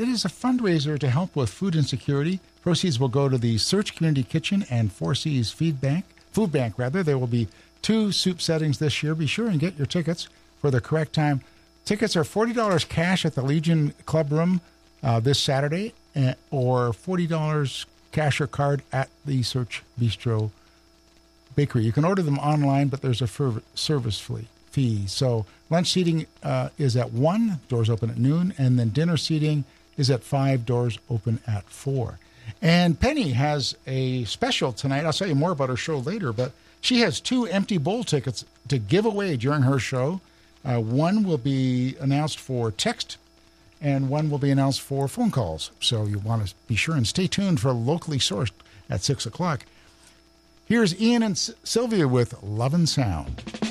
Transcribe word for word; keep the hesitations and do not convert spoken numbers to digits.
it is a fundraiser to help with food insecurity. Proceeds will go to the Search Community Kitchen and Four Seas Feed Bank, Food Bank, rather. There will be two soup settings this year. Be sure and get your tickets for the correct time. Tickets are forty dollars cash at the Legion Club Room uh, this Saturday, uh, or forty dollars cash or card at the Search Bistro Bakery. You can order them online, but there's a fer- service fee. So lunch seating uh, is at one, doors open at noon, and then dinner seating is at five, doors open at four. And Penny has a special tonight. I'll tell you more about her show later, but she has two empty bowl tickets to give away during her show. Uh, one will be announced for text, and one will be announced for phone calls. So you want to be sure and stay tuned for Locally Sourced at six o'clock. Here's Ian and S- Sylvia with Love and Sound.